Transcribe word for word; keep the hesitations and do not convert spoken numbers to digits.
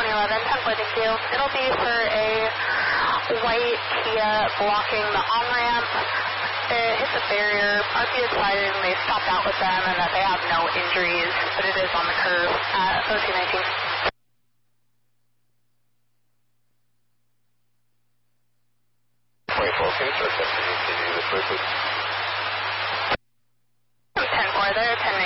twenty eleven, ten four, thank you. It'll be for a white Kia blocking the on-ramp. It hit the barrier. R P decided they stopped out with them and that they have no injuries, but it is on the curve at O two nineteen. twenty-four, can you start testing continue this way, please? ten four there, ten